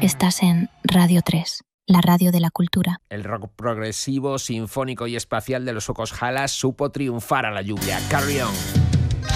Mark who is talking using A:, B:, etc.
A: Estás en Radio 3, la radio de la cultura.
B: El rock progresivo, sinfónico y espacial de los Sucos Halas supo triunfar a la lluvia. Carry On.